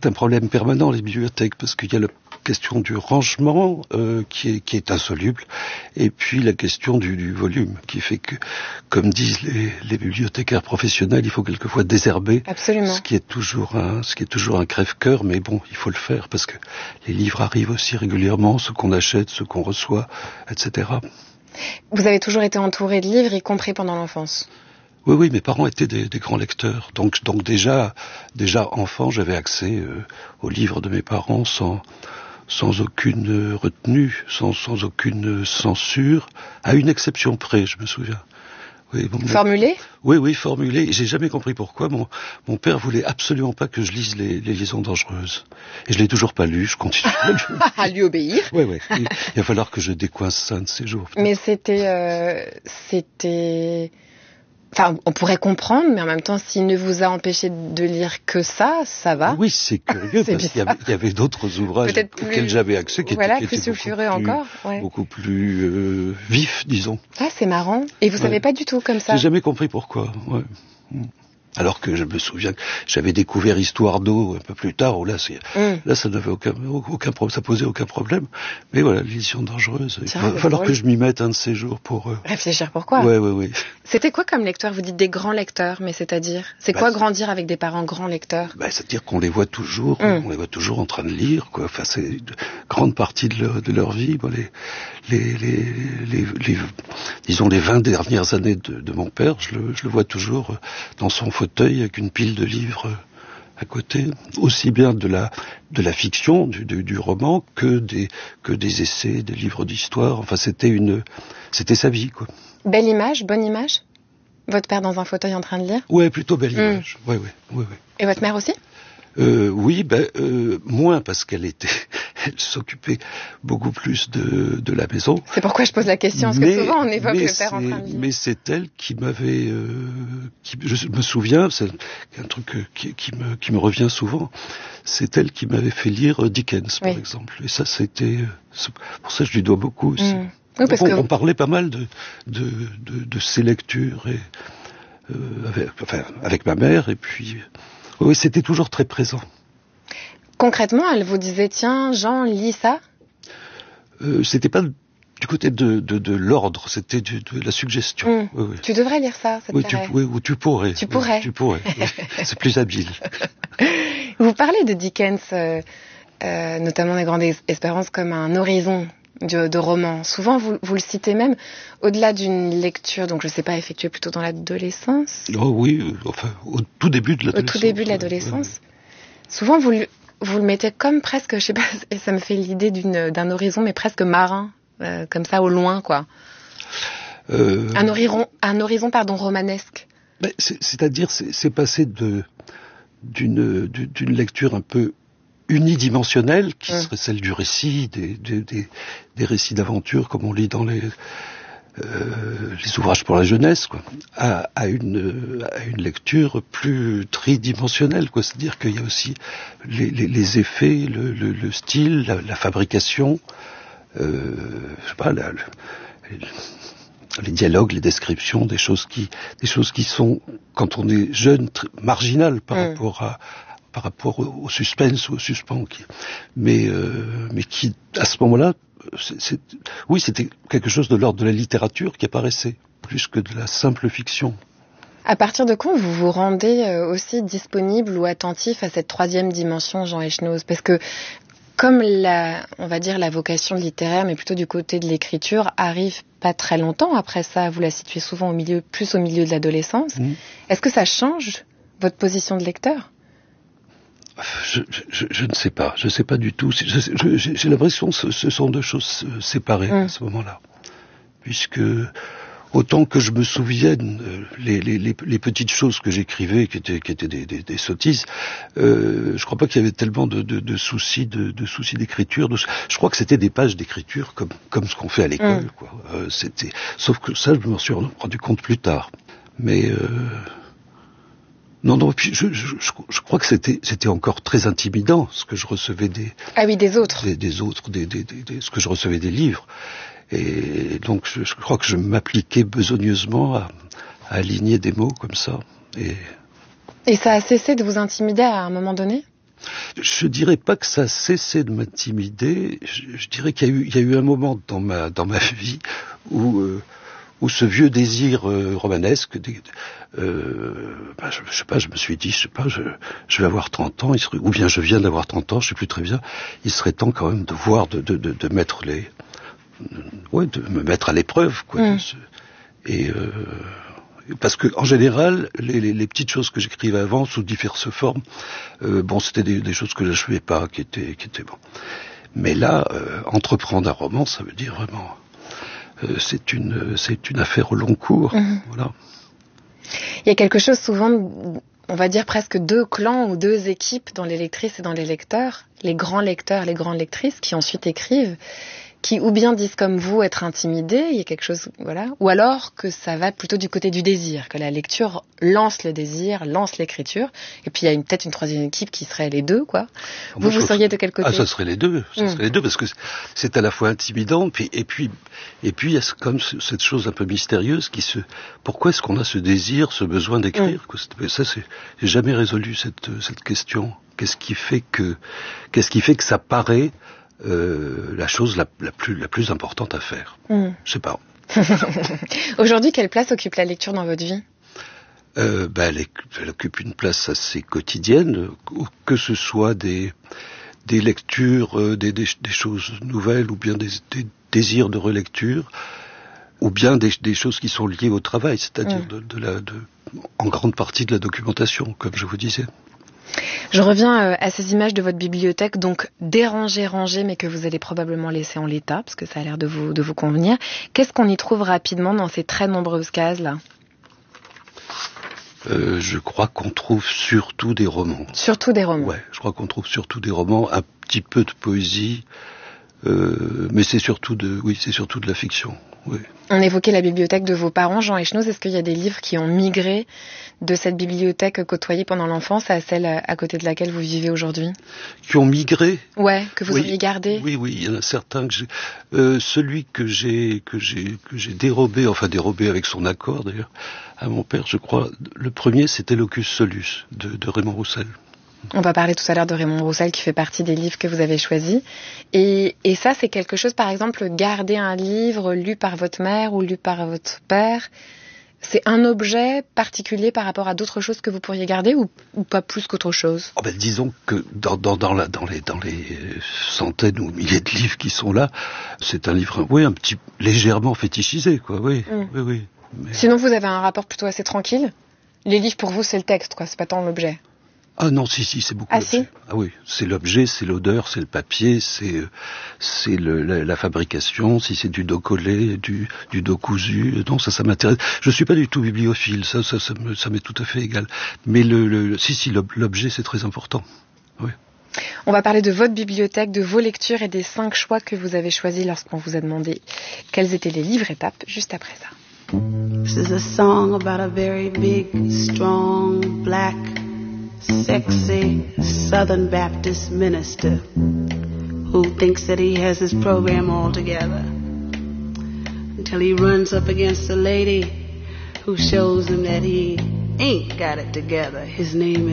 c'est un problème permanent, les bibliothèques, parce qu'il y a la question du rangement qui est insoluble, et puis la question du volume, qui fait que, comme disent les bibliothécaires professionnels, il faut quelquefois désherber. Absolument. Ce qui est toujours un crève-cœur, mais bon, il faut le faire, parce que les livres arrivent aussi régulièrement, ceux qu'on achète, ceux qu'on reçoit, etc. Vous avez toujours été entouré de livres, y compris pendant l'enfance? Oui, mes parents étaient des grands lecteurs. Donc déjà enfant, j'avais accès aux livres de mes parents sans aucune retenue, sans aucune censure, à une exception près, je me souviens. Oui, formulé? Oui, formulé. Et j'ai jamais compris pourquoi. Mon père voulait absolument pas que je lise les liaisons dangereuses. Et je l'ai toujours pas lu, je continue à le lire. À lui obéir. Oui. Il va falloir que je décoince ça un de ces jours. Mais c'était... Enfin, on pourrait comprendre, mais en même temps, s'il ne vous a empêché de lire que ça va. Oui, c'est curieux, parce qu'il y avait d'autres ouvrages auxquels j'avais accès qui étaient plus sulfureux encore. Ouais. Beaucoup plus vifs, disons. Ah, c'est marrant. Et vous savez pas du tout comme ça? J'ai jamais compris pourquoi. Ouais. Alors que je me souviens que j'avais découvert Histoire d'eau un peu plus tard, où là ça n'avait aucun problème, ça posait aucun problème. Mais voilà, l'édition dangereuse. Il va falloir que je m'y mette un de ces jours pour réfléchir pourquoi. Oui. C'était quoi comme lecteur? Vous dites des grands lecteurs, mais c'est-à-dire, c'est quoi grandir avec des parents grands lecteurs? C'est-à-dire qu'on les voit toujours, on les voit toujours en train de lire, quoi. Enfin, c'est une grande partie de leur vie. Bon, disons les 20 dernières années de mon père, je le vois toujours dans son fauteuil avec une pile de livres à côté, aussi bien de la fiction, du roman, que des essais, des livres d'histoire. Enfin, c'était sa vie, quoi. Belle image, bonne image? Votre père dans un fauteuil en train de lire? Ouais, plutôt belle image. Oui. Et votre mère aussi? Oui, moins, parce elle s'occupait beaucoup plus de la maison. C'est pourquoi je pose la question, parce que souvent on évoque le père en train de lire. Mais c'est elle qui m'avait, je me souviens, c'est un truc qui me revient souvent, c'est elle qui m'avait fait lire Dickens, par exemple. Et ça, pour ça je lui dois beaucoup aussi. Oui, On parlait pas mal de ses lectures, et avec ma mère, et puis... Oui, c'était toujours très présent. Concrètement, elle vous disait, tiens, Jean, lis ça? C'était pas du côté de l'ordre, c'était de la suggestion. Oui. Tu devrais lire ça, ça te plairait. Ou tu pourrais. Tu pourrais. Tu pourrais. C'est plus habile. Vous parlez de Dickens, notamment des Grandes Espérances, comme un horizon de roman. Souvent, vous le citez même au-delà d'une lecture, donc je ne sais pas, effectuée plutôt dans l'adolescence. Oh oui, au tout début de l'adolescence. Au tout début de l'adolescence. Ouais. Souvent, vous le mettez comme presque, je sais pas, ça me fait l'idée d'un horizon, mais presque marin, comme ça, au loin, quoi. Un horizon, romanesque. C'est-à-dire, c'est passé d'une lecture un peu unidimensionnelle, qui serait celle du récit, des récits d'aventure, comme on lit dans les ouvrages pour la jeunesse, quoi, à une lecture plus tridimensionnelle, quoi. C'est-à-dire qu'il y a aussi les effets, le style, la fabrication, je sais pas, les dialogues, les descriptions, des choses qui sont, quand on est jeune, marginales par rapport au suspense ou au suspens, mais qui, à ce moment-là, c'était quelque chose de l'ordre de la littérature qui apparaissait, plus que de la simple fiction. À partir de quand vous vous rendez aussi disponible ou attentif à cette troisième dimension, Jean Echenoz? Parce que, comme on va dire la vocation littéraire, mais plutôt du côté de l'écriture, arrive pas très longtemps après ça, vous la situez souvent plus au milieu de l'adolescence. Est-ce que ça change votre position de lecteur? Je ne sais pas. Je ne sais pas du tout. J'ai l'impression que ce sont deux choses séparées à ce moment-là. Puisque, autant que je me souvienne, les petites choses que j'écrivais, qui étaient des sottises, je crois pas qu'il y avait tellement de soucis d'écriture. Je crois que c'était des pages d'écriture comme ce qu'on fait à l'école, quoi. Sauf que ça, je m'en suis rendu compte plus tard. Mais... Non, puis je crois que c'était encore très intimidant, ce que je recevais des autres. Des autres, ce que je recevais des livres. Et donc, je crois que je m'appliquais besogneusement à aligner des mots comme ça. Et ça a cessé de vous intimider à un moment donné? Je dirais pas que ça a cessé de m'intimider. Je dirais qu'il y a eu un moment dans ma vie où ce vieux désir romanesque, je sais pas, je me suis dit, je vais avoir 30 ans, ou bien je viens d'avoir 30 ans, je sais plus très bien. Il serait temps quand même de voir, de mettre de me mettre à l'épreuve, quoi. Parce que en général, les petites choses que j'écrivais avant sous diverses formes, c'était des choses que j'achevais pas, qui étaient bon. Mais là, entreprendre un roman, ça veut dire vraiment, c'est une affaire au long cours. Voilà. Il y a quelque chose souvent, on va dire presque 2 clans ou 2 équipes dans les lectrices et dans les lecteurs, les grands lecteurs, les grandes lectrices qui ensuite écrivent, qui ou bien disent comme vous être intimidés, il y a quelque chose, voilà, ou alors que ça va plutôt du côté du désir, que la lecture lance le désir, lance l'écriture, et puis il y a peut-être une troisième équipe qui serait les deux, quoi. Vous seriez de quel côté? Ah, ça serait les deux, serait les deux, parce que c'est à la fois intimidant, et puis il y a comme cette chose un peu mystérieuse pourquoi est-ce qu'on a ce désir, ce besoin d'écrire, quoi. Ça, j'ai jamais résolu cette question. Qu'est-ce qui fait que ça paraît la chose la plus importante à faire. Je sais pas. Aujourd'hui, quelle place occupe la lecture dans votre vie? Elle occupe une place assez quotidienne, que ce soit des lectures, des choses nouvelles, ou bien des désirs de relecture, ou bien des choses qui sont liées au travail, c'est-à-dire en grande partie de la documentation, comme je vous disais. Je reviens à ces images de votre bibliothèque, donc dérangées, rangées, mais que vous allez probablement laisser en l'état, parce que ça a l'air de vous convenir. Qu'est-ce qu'on y trouve rapidement dans ces très nombreuses cases-là? Je crois qu'on trouve surtout des romans. Surtout des romans? Ouais, je crois qu'on trouve surtout des romans, un petit peu de poésie, mais c'est surtout de la fiction. Oui. On évoquait la bibliothèque de vos parents, Jean Echenoz. Est-ce qu'il y a des livres qui ont migré de cette bibliothèque côtoyée pendant l'enfance à celle à côté de laquelle vous vivez aujourd'hui? Qui ont migré? Ouais, que vous auriez gardé? Oui, il y en a certains que j'ai. Celui que j'ai dérobé avec son accord d'ailleurs, à mon père, je crois. Le premier, c'était Locus Solus de Raymond Roussel. On va parler tout à l'heure de Raymond Roussel, qui fait partie des livres que vous avez choisis. Et ça, c'est quelque chose, par exemple, garder un livre lu par votre mère ou lu par votre père, c'est un objet particulier par rapport à d'autres choses que vous pourriez garder, ou pas plus qu'autre chose? Disons que dans les centaines ou milliers de livres qui sont là, c'est un livre, un petit légèrement fétichisé, quoi. Oui. Mais... Sinon, vous avez un rapport plutôt assez tranquille? Les livres, pour vous, c'est le texte, quoi. C'est pas tant l'objet. Ah non, si, c'est beaucoup l'objet. Si? Ah oui, c'est l'objet, c'est l'odeur, c'est le papier, c'est la fabrication, si c'est du dos collé, du dos cousu. Non, ça m'intéresse. Je suis pas du tout bibliophile, ça m'est tout à fait égal. Mais l'objet, c'est très important. Oui. On va parler de votre bibliothèque, de vos lectures et des 5 choix que vous avez choisis lorsqu'on vous a demandé quels étaient les livres étapes, juste après ça. This is a song about a very big, strong, black, sexy Southern Baptist minister who thinks that he has his program all together until he runs up against a lady who shows him that he ain't got it together. His name is